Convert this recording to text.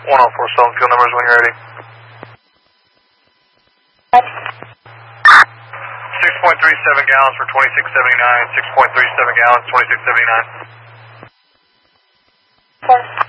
1047, fuel numbers when you're ready. 6.37 gallons for 2679, 6.37 gallons, 2679.